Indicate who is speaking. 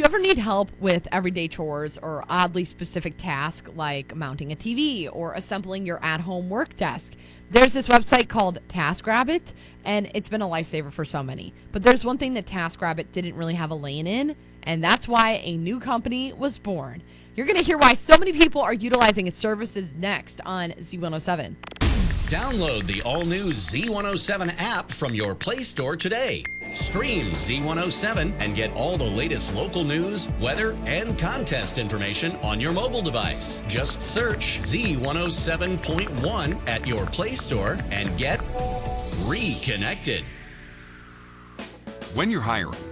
Speaker 1: you ever need help with everyday chores or oddly specific tasks like mounting a TV or assembling your at-home work desk, there's this website called TaskRabbit, and it's been a lifesaver for so many. But there's one thing that TaskRabbit didn't really have a lane in, and that's why a new company was born. You're going to hear why so many people are utilizing its services next on Z107.
Speaker 2: Download the all-new Z107 app from your Play Store today. Stream Z107 and get all the latest local news, weather, and contest information on your mobile device. Just search Z107.1 at your Play Store and get reconnected.
Speaker 3: When you're hiring,